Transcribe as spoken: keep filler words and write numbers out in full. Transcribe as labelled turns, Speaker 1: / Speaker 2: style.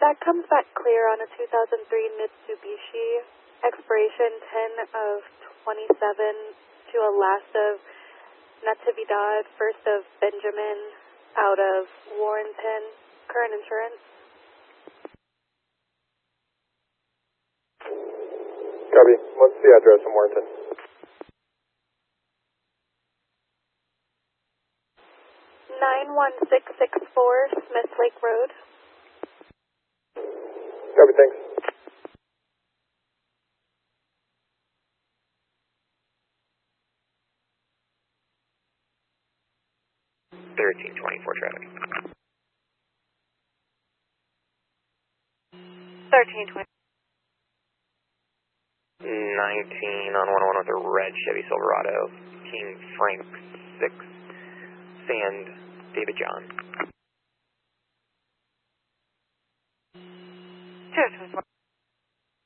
Speaker 1: That comes back clear on a two thousand three Mitsubishi, expiration ten of twenty-seven to a last of Natividad, first of Benjamin, out of Warrenton, current insurance.
Speaker 2: Copy. What's the address in Warrenton?
Speaker 1: nine one six six four Smith Lake Road.
Speaker 2: Copy, thanks.
Speaker 3: thirteen twenty-four traffic.
Speaker 1: thirteen twenty.
Speaker 3: nineteen on one oh one with a red Chevy Silverado. King Frank six. Sand David John.
Speaker 1: two two four.